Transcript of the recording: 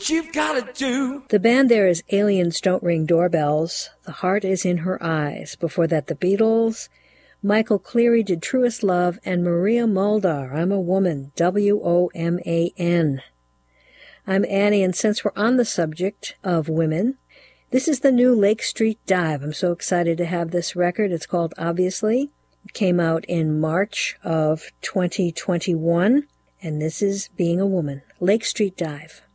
You've got to do. The band there is Aliens Don't Ring Doorbells. The Heart is in Her Eyes. Before that, the Beatles. Michael Cleary did Truest Love, and Maria Muldaur, I'm a Woman, WOMAN. I'm Annie, and since we're on the subject of women, this is the new Lake Street Dive. I'm so excited to have this record. It's called Obviously. It came out in March of 2021, and this is Being a Woman. Lake Street Dive.